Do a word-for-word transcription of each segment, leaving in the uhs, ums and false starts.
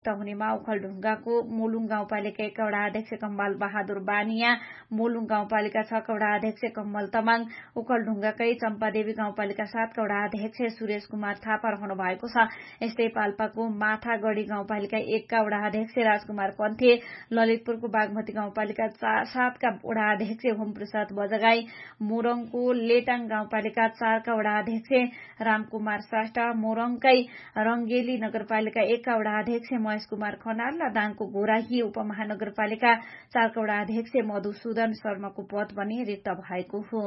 हुनेमा ओखलढुङ्गाको मोलुङ गाउँपालिका एक वडा अध्यक्ष कम्बाल बहादुर बानिया, मोलुङ गाउँपालिका छ का वडा अध्यक्ष कम्मल तमाङ, ओखलढुङ्गाकै चम्पादेवी गाउँपालिका सात का वडा अध्यक्ष सुरेश कुमार थापा रहनु भएको छ। यस्तै पाल्पाको माथागढी गाउँपालिका एक का वडा अध्यक्ष राजकुमार पन्थे, ललितपुरको बागमती गाउँपालिका सात का वडा अध्यक्ष होमप्रसाद बजगाई, मोरङको लेटाङ गाउँपालिका चार का वडा अध्यक्ष रामकुमार श्रेष्ठ, मोरङकै रंगेली नगरपालिका एक का वडा अध्यक्ष महेश कुमार खनाल र दाङको गोराही उपमहानगरपालिका चार का वडा अध्यक्ष मधुसूदन शर्माको पद पनि रिक्त भएको हो।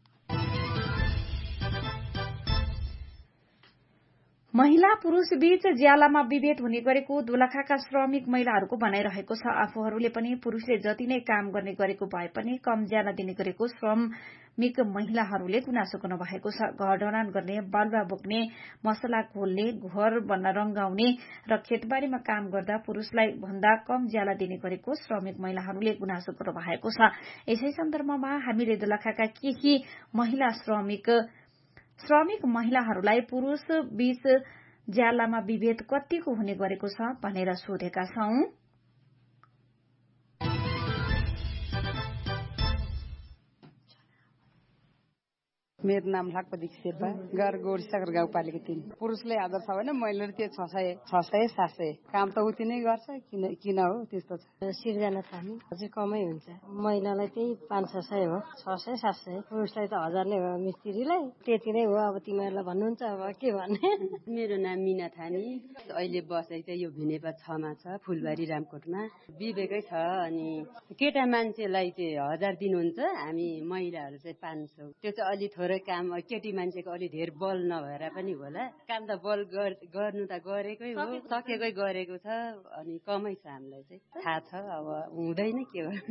महिला पुरूष बीच ज्यालामा विभेद हुने गरेको दोलखाका श्रमिक महिलाहरूको भनाइरहेको छ। आफूहरूले पनि पुरूषले जति नै काम गर्ने गरेको भए पनि कम ज्याला दिने गरेको श्रमिक महिलाहरूले गुनासो गर्नु भएको छ। घर ढलान गर्ने, बालुवा बोक्ने, मसला घोल्ने, घर बन्न रंगाउने र खेतबारीमा काम गर्दा पुरूषलाई भन्दा कम ज्याला दिने गरेको श्रमिक महिलाहरूले गुनासो गर्नु भएको छ। यसै सन्दर्भमा हामीले दोलखाका केही महिला श्रमिक श्रमिक महिलाहरूलाई पुरूष बीच ज्यालामा विभेद कतिको हुने गरेको छ भनेर सोधेका छौं। मेरो नाम लाक्पा शेर्पा, घर गोडीसागर गाउँपालिका तीन। पुरुषले आदर छ भने महिलाले त्यो छ सय छ सय सात सय काम त उति नै गर्छ। किन किन हो त्यस्तो छ। सिर्जना थामी अझै कमै हुन्छ। महिलालाई त्यही पाँच छ सय हो, छ सय सात सय। पुरुषलाई त हजार नै हो। मिस्त्रीलाई त्यति नै हो। अब तिमीहरूलाई भन्नुहुन्छ अब के भन्ने। मेरो नाम मिना थामी, अहिले बसेको चाहिँ यो भिनेपा छमा छ, फुलबारी रामकोटमा। विवेकै छ। अनि केटा मान्छेलाई चाहिँ हजार दिनुहुन्छ, हामी महिलाहरू चाहिँ पाँच सौ। त्यो चाहिँ अलि थोरै काम, केटी मान्छेको अलि धेर बल नभएर पनि होला। काम त बल गर्नु त गरेकै हो, सकेकै गरेको छ। अनि कमै छ हामीलाई चाहिँ थाहा छ। अब हुँदैन के हो।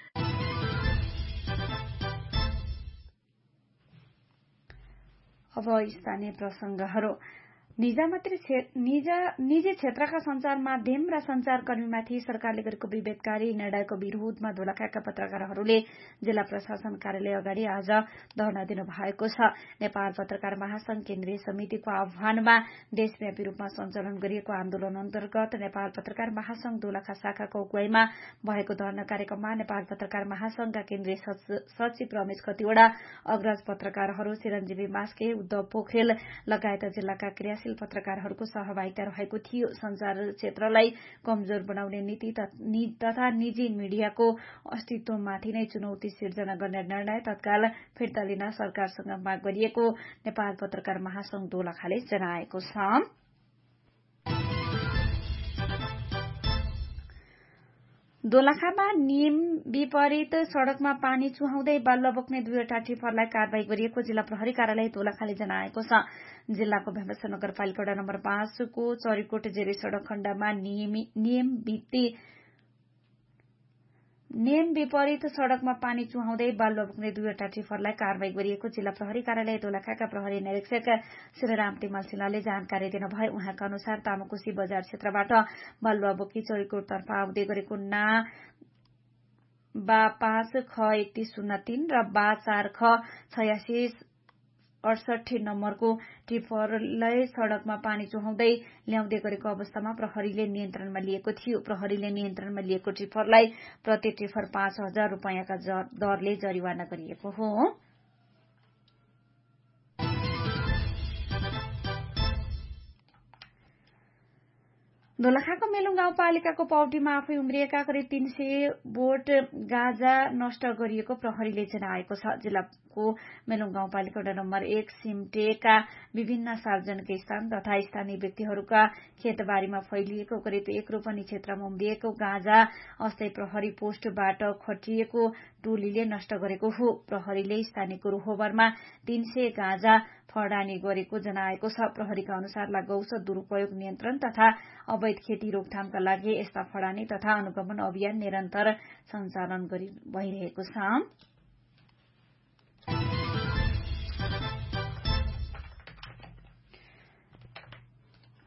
अब स्थानीय प्रसंगहरू। निजामती निजी क्षेत्रका संचार माध्यम र संचारकर्मीमाथि सरकारले गरेको विभेदकारी निर्णयको विरोधमा दोलखाका पत्रकारहरूले जिल्ला प्रशासन कार्यालय अगाडि आज धरना दिनु भएको छ। नेपाल पत्रकार महासंघ केन्द्रीय समितिको आह्वानमा देशव्यापी रूपमा सञ्चालन गरिएको आन्दोलन अन्तर्गत नेपाल पत्रकार महासंघ दोलखा शाखाको अगुवाईमा भएको धरना कार्यक्रममा नेपाल पत्रकार महासंघका केन्द्रीय सचिव रमेश खतिवड़ा, अग्रज पत्रकारहरू चिरञ्जीवी मास्के, उद्धव पोखरेल लगायत जिल्लाका क्रियाशील पत्रकारहरूको सहभागिता रहेको थियो। संचार क्षेत्रलाई कमजोर बनाउने नीति तथा निजी मीडियाको अस्तित्वमाथि नै चुनौती सिर्जना गर्ने निर्णय तत्काल फिर्ता लिन सरकारसँग माग गरिएको नेपाल पत्रकार महासंघ दोलखाले जनाएको छ। दोलखामा नियम विपरीत सड़कमा पानी चुहाउँदै बालुवा बोक्ने दुईवटा टिप्परलाई कारवाही गरिएको जिल्ला प्रहरी कार्यालय दोलखाले जनाएको छ। जिल्लाको भेमसा नगरपालिका वडा नम्बर पाँचको चरीकोट जेरी सड़क खण्डमा नियम नियम विपरीत सड़कमा पानी चुहाउँदै बालुवा बोक्ने दुईवटा टिप्परलाई कारवाही गरिएको जिल्ला प्रहरी कार्यालय दोलखाका प्रहरी निरीक्षक श्रीराम तिमल सिन्हाले जानकारी दिनुभयो। उहाँका अनुसार तामाकोशी बजार क्षेत्रबाट बालुवा बोकी चरीकोटतर्फ आउँदै गरेको ना बा पाँच ख एकतीस शून्य तीन र बा चार ख छयासी अडसठी नम्बरको टिप्परलाई सड़कमा पानी चुहाउँदै ल्याउँदै गरेको अवस्थामा प्रहरीले नियन्त्रणमा लिएको थियो। प्रहरीले नियन्त्रणमा लिएको टिप्परलाई प्रति टिप्पर पाँच हजार रूपियाँका दरले जरिवाना गरिएको हो। दोलखाको मेलुङ गाउँपालिकाको पौटीमा आफै उम्रिएका करिब तीन सय बोट गाँजा नष्ट गरिएको प्रहरीले जनाएको छ। जिल्लाको मेलुङ गाउँपालिका वडा नम्बर एक सिमटेका विभिन्न सार्वजनिक स्थान तथा स्थानीय व्यक्तिहरूका खेतबारीमा फैलिएको करिब एक रोपनी क्षेत्रमा उम्रिएको गाँजा अस्थायी प्रहरी पोस्टबाट खटिएको टोलीले नष्ट गरेको हो। प्रहरीले स्थानीयको रोहबरमा तीन सय गाँजा फडानी गरेको जनाएको छ। प्रहरीका अनुसार लागौषध दुरूपयोग नियन्त्रण तथा अवैध खेती रोकथामका लागि यस्ता फडानी तथा अनुगमन अभियान निरन्तर सञ्चालन भइरहेको छ।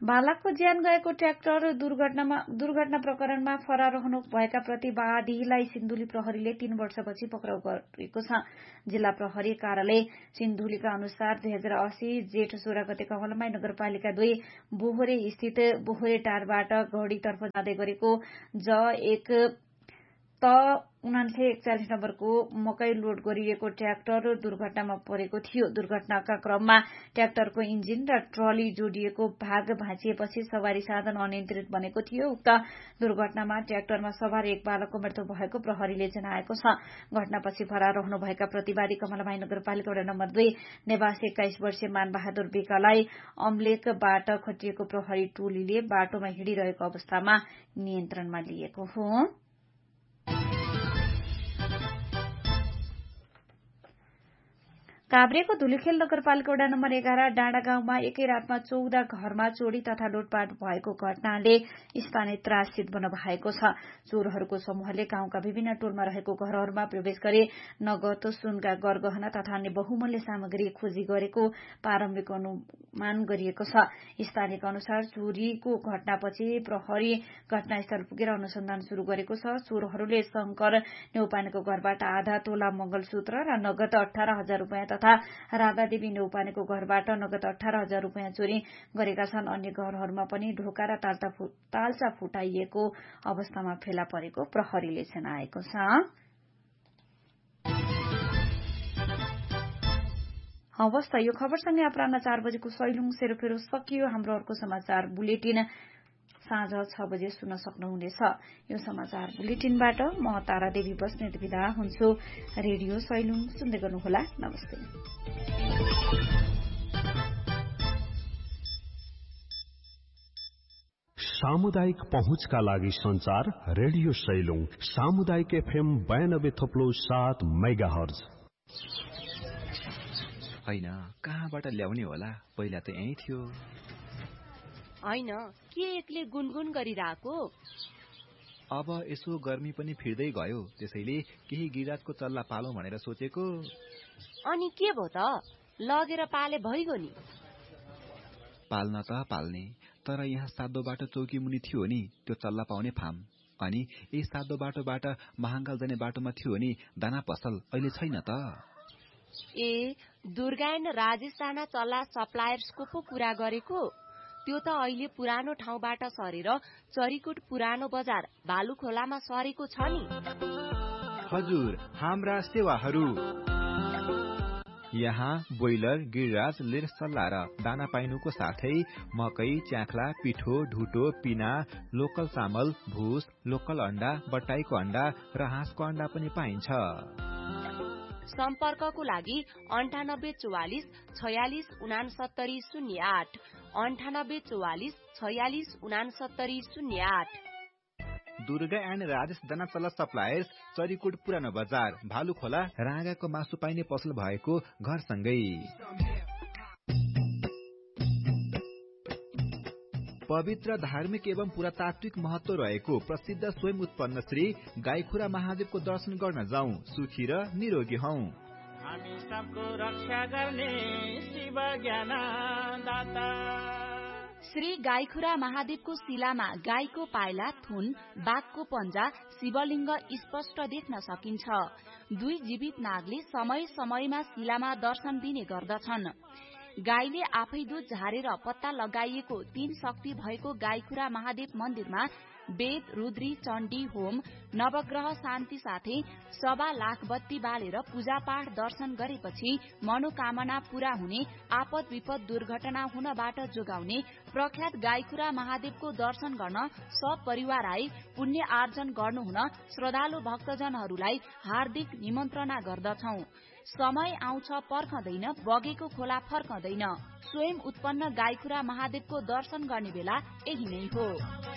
बालकको ज्यान गएको ट्र्याक्टर दुर्घटनामा दुर्घटना प्रकरणमा फरार रहनु भएका प्रतिवादीलाई सिन्धुली प्रहरीले तीन वर्षपछि पक्राउ गरेको छ। जिल्ला प्रहरी कार्यालय सिन्धुलीका अनुसार दुई हजार अस्सी जेठ सोह्र गते कमलमाई नगरपालिका दुई बोहरे स्थित बोहरे टारबाट गढीतर्फ जाँदै गरेको ज एक त उनान्सय एकचालिस नम्बरको मकै लोड गरिएको ट्र्याक्टर दुर्घटनामा परेको थियो। दुर्घटनाका क्रममा ट्र्याक्टरको इन्जिन र ट्रली जोडिएको भाग भाँचिएपछि सवारी साधन अनियन्त्रित बनेको थियो। उक्त दुर्घटनामा ट्र्याक्टरमा सवार एक बालकको मृत्यु भएको प्रहरीले जनाएको छ। घटनापछि फरार रहनुभएका प्रतिवादी कमलमाई नगरपालिका वडा नम्बर दुई निवासी एक्काइस वर्षीय मानबहादुर बेकालाई अम्लेकबाट खटिएको प्रहरी टोलीले बाटोमा हिँडिरहेको अवस्थामा नियन्त्रणमा लिएको हो। काभ्रेको धुलीखेल नगरपालिका वडा नम्बर एघार डाँडा गाउँमा एकै रातमा चौध घरमा चोरी तथा लुटपाट भएको घटनाले स्थानीय त्रासित बन्न भएको छ। चोरहरूको समूहले गाउँका विभिन्न टोलमा रहेको घरहरूमा प्रवेश गरी नगद सुनका गरगहना तथा अन्य बहुमूल्य सामग्री खोजी गरेको प्रारम्भिक अनुमान गरिएको छ। स्थानीयका अनुसार चोरीको घटनापछि प्रहरी घटनास्थल पुगेर अनुसन्धान शुरू गरेको छ। चोरहरूले शंकर नेउपानेको घरबाट आधा तोला मंगलसूत्र र नगद अठार हजार रूपियाँ तथा राधादेवी नेउपानेको घरबाट नगद अठार हजार रूपियाँ चोरी गरेका छन्। अन्य घरहरूमा पनि ढोका र ताल्चा फुटाइएको अवस्थामा फेला परेको प्रहरीले जनाएको छ। हवस् त यो खबरसँगै अपराह्न चार बजेको सैलुङ सेरोफेरो सकियो। हाम्रो अर्को समाचार बुलेटिन साँझ छ बजे सुन्न सक्नुहुनेछ। यो समाचार बुलेटिनबाट म तारादेवी बस्नेत बिदा हुन्छु। रेडियो सैलुङ सुन्दै गर्नुहोला। नमस्ते। सामुदायिक पहुँचका लागि संचार रेडियो सैलुङ सामुदायिक एफएम बयानब्बे थप्लो सात मेगा हर्ज। होइन कहाँबाट ल्याउने होला, पहिला त यही थियो। होइन के एकले गुनगुन गरिरहेको? अब यसो गर्मी पनि फिर्दै गयो, त्यसैले केही गिराजको चल्ला पालौं भनेर सोचेको। अनि के भो त, लगेर पाले भइगयो नि। पाल्न त पाल्ने, तर यहाँ सादो बाटो चौकी मुनि थियो नि त्यो चल्ला पाउने फार्म, अनि यही सादो बाटोबाट महाङ्गाल जाने बाटोमा थियो नि दाना पसल, अहिले छैन त। ए दुर्गायन राजेश राणा चल्ला सप्लायर्सको पो कुरा गरेको? त्यो त अहिले पुरानो ठाउँबाट सरेर चरीकोट पुरानो बजार भालुखोलामा सरेको छ नि। हजुर, हाम्रा सेवाहरू यहाँ बोइलर, गिरिराज, लिर सल्ला र दाना पाइनुको साथै मकै, च्याख्ला, पिठो, ढुटो, पिना, लोकल चामल, भुस, लोकल अन्डा, बट्टाईको अन्डा र हाँसको अन्डा पनि पाइन्छ। सम्पर्कको लागि अन्ठानब्बे चौवालिस छयालिस उनासत्तरी शून्य आठ अन्ठानब्बे चौवालिस छयालिस उनासत्तरी शून्य आठ। दुर्गा एन्ड राजेश दाना चल्ला सप्लायर्स, चरीकोट पुरानो बजार भालुखोला, राँगाको मासु पाइने पसल भएको घरसँगै। पवित्र धार्मिक एवं पुरातात्विक महत्व रहेको प्रसिद्ध स्वयं उत्पन्न श्री गाईखुरा महादेवको दर्शन गर्न जाउँ, सुखी र निरोगी हौ। हामी सबको रक्षा गर्ने शिव ज्ञानदाता। श्री गाईखुरा महादेवको शिलामा गाईको पाइला, थुन, बाघको पञ्जा, शिवलिङ्ग स्पष्ट देख्न सकिन्छ। दुई जीवित नागले समय समयमा शिलामा दर्शन दिने गर्दछन्। गाईले आफै दूध झारेर पत्ता लगाइएको तीन शक्ति भएको गाईखुरा महादेव मन्दिरमा वेद, रुद्री, चण्डी होम, नवग्रह शान्ति साथै सवा लाख बत्ती बालेर पूजापाठ दर्शन गरेपछि मनोकामना पूरा हुने, आपद विपद दुर्घटना हुनबाट जोगाउने प्रख्यात गाईखुरा महादेवको दर्शन गर्न सब परिवार आई पुण्य आर्जन गर्नुहुन श्रद्धालु भक्तजनहरूलाई हार्दिक निमन्त्रणा गर्दछौ। समय आउँछ पर्खदैन, बगेको खोला फर्कदैन। स्वयं उत्पन्न गाईखुरा महादेवको दर्शन गर्ने बेला यही नै हो।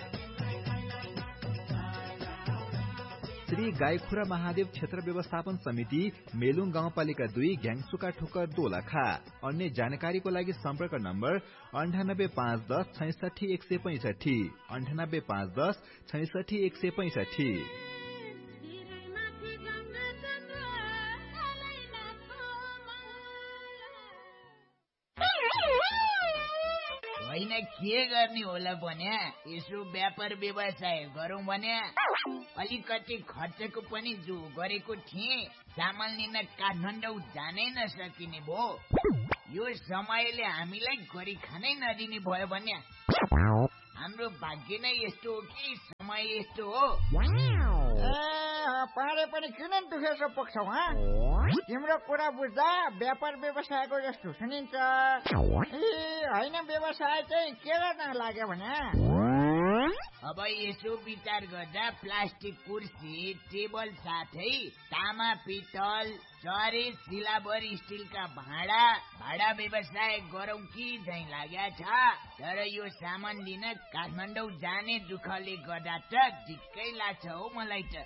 श्री गाईखुरा महादेव क्षेत्र व्यवस्थापन समिति, मेलुङ गाउँपालिका दुई, घ्याङसुका ठोकर दोलखा। अन्य जानकारीको लागि सम्पर्क नम्बर अन्ठानब्बे पाँच दस छैसठी एक सय पैंसठी अन्ठानब्बे पाँच दस छैसठी एक सय पैंसठी। के गर्ने होला भने यसो व्यापार व्यवसाय गरौँ भने अलिकति खर्चको पनि जो गरेको थिएँ सामान लिन काठमाडौँ जानै नसकिने भो। यो समयले हामीलाई गरी खानै नदिने भयो भने हाम्रो भाग्य नै यस्तो हो कि समय यस्तो हो। पारे पनि किन दुखेसो पुग्छौ? तिम्रो कुरा बुझ्दा व्यापार व्यवसायको जस्तो सुनिन्छ। होइन व्यवसाय चाहिँ के गर्न लाग्यो भने अब यसो विचार गर्दा प्लास्टिक कुर्सी टेबल साथै तामा पित्तल चरे सिलाबर स्टिलका भाँडा भाडा व्यवसाय गरौँ कि झैँ लाग्या छ। तर यो सामान लिन काठमाडौँ जाने दुःखले गर्दा त ढिक्कै लाग्छ हो मलाई त।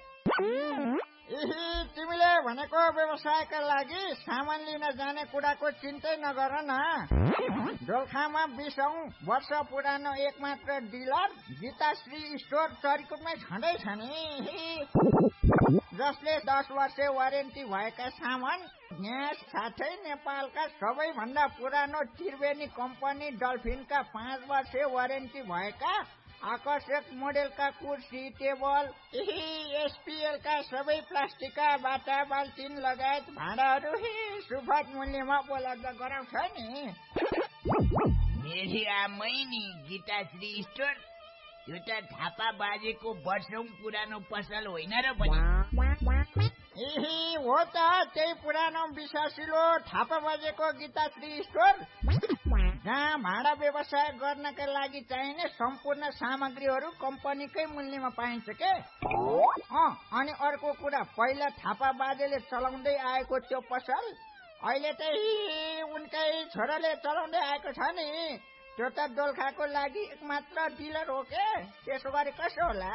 तिमीले भनेको व्यवसायका लागि सामान लिन जाने कुराको चिन्तै नगर न। दोलखामा बीसौं वर्ष पुरानो एक मात्र डिलर गीताश्री स्टोर चरिकोटमै छँदैछ नि, जसले दस वर्ष वारेन्टी भएका सामान ग्यास साथै नेपालका सबैभन्दा पुरानो त्रिवेणी कम्पनी डल्फिनका पाँच वर्ष वारेन्टी भएका आकर्षक मोडेलका कुर्सी टेबल एसपीएलका सबै प्लास्टिकका बाटा बाल्टिन लगायत भाँडाहरू सुपथ मूल्यमा उपलब्ध गराउँछ नि। मेरी आमै नि गीताश्री स्टोर त्यो त थापा बाजेको वर्षौं पुरानो पसल होइन र पनि। हो त त्यही पुरानो विश्वासिलो थापा बाजेको गीताश्री स्टोर जहाँ भाडा व्यवसाय गर्नका लागि चाहिने सम्पूर्ण सामग्रीहरू कम्पनीकै मूल्यमा पाइन्छ के। अनि अर्को कुरा, पहिला थापा बाजेले चलाउँदै आएको त्यो पसल अहिले त उनकै छोराले चलाउँदै आएको छ नि। त्यो त दोलखाको लागि एकमात्र डिलर हो के। त्यसो गरे कसो होला?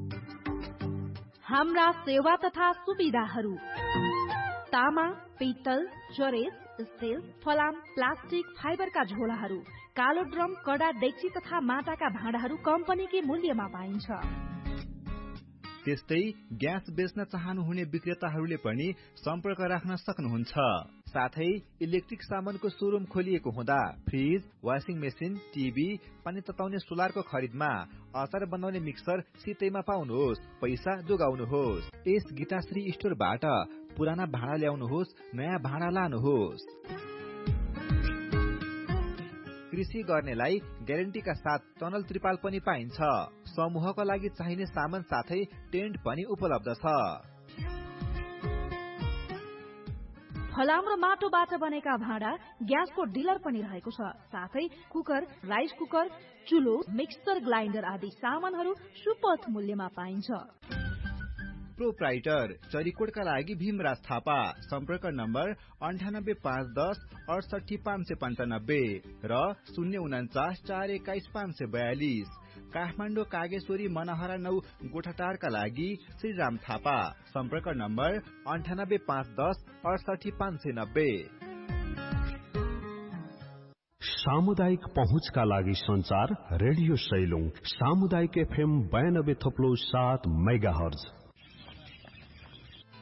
हाम्रा सेवा तथा सुविधाहरू तामा पित्तल चरेस स्टिल फलाम प्लास्टिक फाइबरका झोलाहरू कालो ड्रम कडा डेक्ची तथा माटाका भाँडाहरू कम्पनीकै मूल्यमा पाइन्छ। त्यस्तै ग्यास बेच्न चाहनुहुने विक्रेताहरूले पनि सम्पर्क राख्न सक्नुहुन्छ। साथै इलेक्ट्रिक सामानको शोरूम खोलिएको हुँदा फ्रिज वाशिङ मेसिन टिभी पानी तताउने सोलरको खरिदमा अचार बनाउने मिक्सर सितैमा पाउनुहोस्, पैसा जोगाउनुहोस्। यस गीताश्री स्टोरबाट पुराना भाँडा ल्याउनुहोस्, नयाँ भाँडा लानुहोस्। कृषि गर्नेलाई ग्यारेन्टीका साथ टनल त्रिपाल पनि पाइन्छ। समूहका लागि चाहिने सामान साथै टेन्ट पनि उपलब्ध छ। फलाम र माटोबाट बनेका भाँडा ग्यासको डिलर पनि रहेको छ। साथै cooker rice cooker चुलो mixer grinder आदि सामानहरू सुपथ मूल्यमा पाइन्छ। प्रोप्राइटर चरिकोटका लागि भीमराज थापा। सम्पर्क नम्बर अन्ठानब्बे पाँच दस अडसठी पाँच सय पन्चानब्बे र शून्य उन्चास चार एक्काइस पाँच सय बयालिस। काठमाडौँ कागेश्वरी मनहरा नौ गोठाटारका लागि श्रीराम थापा। सम्पर्क नम्बर अन्ठानब्बे पाँच दस अडसठी पाँच सय नब्बे। सामुदायिक पहुँचका लागि संचार रेडियो सैलुङ सामुदायिक एफएम बयानब्बे थप्लो सात मेगा हर्ज।